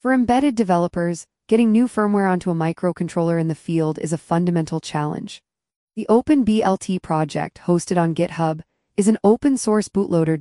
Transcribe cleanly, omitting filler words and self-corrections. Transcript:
For embedded developers, getting new firmware onto a microcontroller in the field is a fundamental challenge. The OpenBLT project, hosted on GitHub, is an open-source bootloader